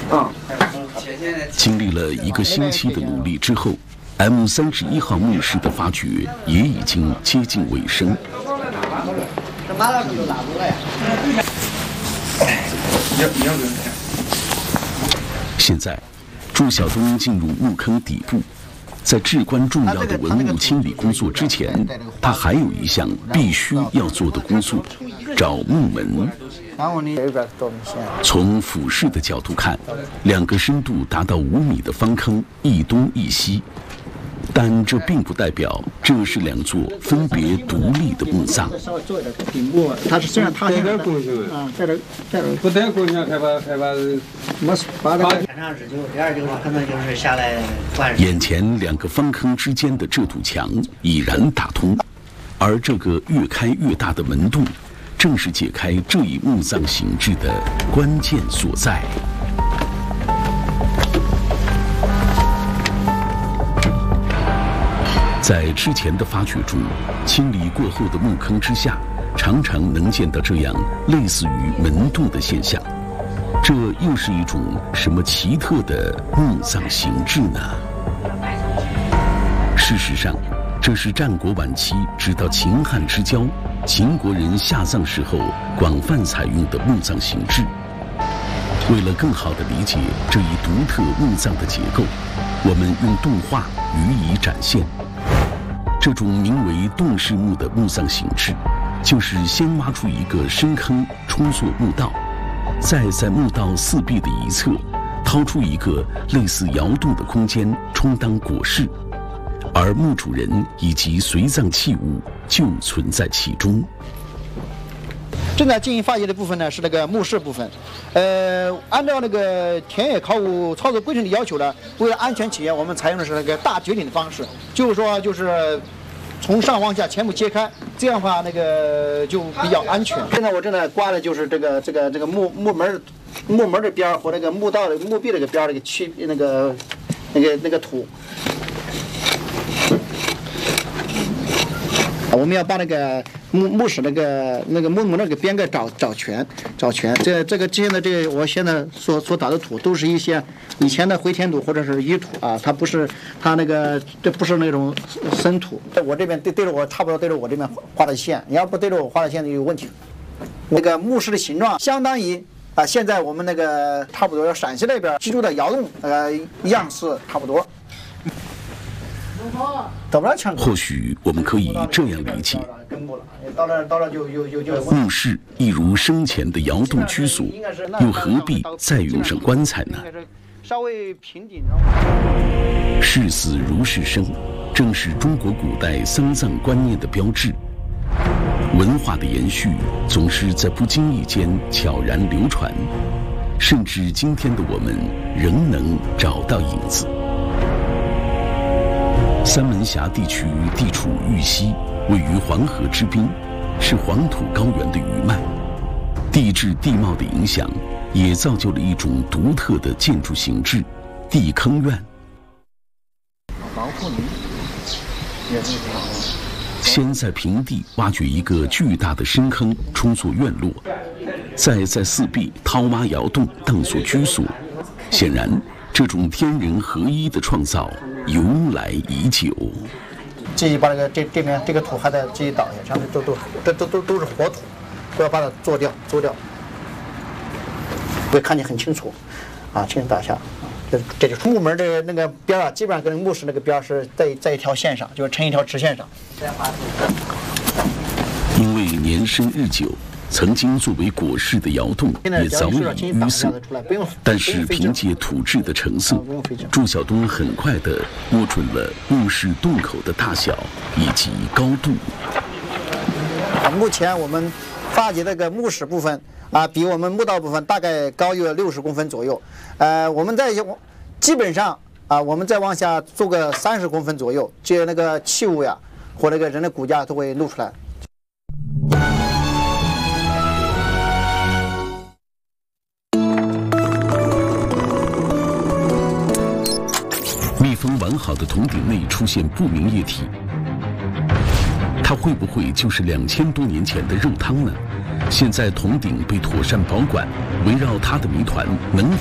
经历了1个星期的努力之后，M31号墓室的发掘也已经接近尾声。现在，朱晓东进入墓坑底部，在至关重要的文物清理工作之前，他还有一项必须要做的工作：找墓门。从俯视的角度看，2个深度达到5米的方坑一东一西，但这并不代表这是2座分别独立的墓葬。 稍微做一点顶部，它是虽然它带点工序啊，带点不带工序还把没把那个前场是就第二就是可能就是下来换。 眼前2个方坑之间的这堵墙已然打通，而这个越开越大的门洞，正是解开这一墓葬形制的关键所在。在之前的发掘中，清理过后的墓坑之下，常常能见到这样类似于门洞的现象。这又是一种什么奇特的墓葬形制呢？事实上，这是战国晚期直到秦汉之交，秦国人下葬时候广泛采用的墓葬形制。为了更好地理解这一独特墓葬的结构，我们用动画予以展现。这种名为洞式墓的墓葬形制，就是先挖出一个深坑充作墓道，再在墓道4壁的一侧掏出一个类似窑洞的空间充当椁室，而墓主人以及随葬器物就存在其中。 正在进行发掘的部分呢是那个墓室部分，按照那个田野考古操作规程的要求呢，为了安全起见，我们采用的是那个大掘顶的方式，就是说从上往下全部揭开，这样的话那个就比较安全。现在我正在刮的就是这个木门的边和那个墓道的墓壁这个边那个土。我们要把那个墓室那个墓门那个边盖找全。这现在这个我现在所打的土都是一些以前的回填土或者是淤土啊，它不是这不是那种生土。我这边对着我差不多对着我这边画的线，你要不对着我画的线就有问题。那个墓室的形状相当于现在我们那个差不多陕西那边居住的窑洞样式差不多。 或许我们可以这样理解：墓室一如生前的窑洞居所，又何必再用上棺材呢？ 稍微平顶。 视死如是生，正是中国古代丧葬观念的标志。文化的延续总是在不经意间悄然流传，甚至今天的我们仍能找到影子。三门峡地区地处豫西，位于黄河之滨，是黄土高原的余脉。地质地貌的影响，也造就了一种独特的建筑形制——地坑院。先在平地挖掘一个巨大的深坑，充作院落，再在4壁掏挖窑洞，当作居所。显然，这种天人合一的创造由来已久。 继续把这边这个土还得继续倒下，上面都是活土，都要把它做掉，会看得很清楚，清楚打下。这就是墓门的那个边基本上跟墓室那个边是在一条线上，就是成一条直线上。 因为年深日久，曾经作为椁室的窑洞也早已淤塞，但是凭借土质的成色，朱晓东很快地摸准了墓室洞口的大小以及高度。 目前我们发掘这个墓室部分比我们墓道部分大概高约60公分左右。我们基本上我们再往下做个30公分左右，这那个器物呀或那个人的骨架都会露出来。 密封完好的铜鼎内出现不明液体，它会不会就是2000多年前的肉汤呢？现在铜鼎被妥善保管，围绕它的谜团能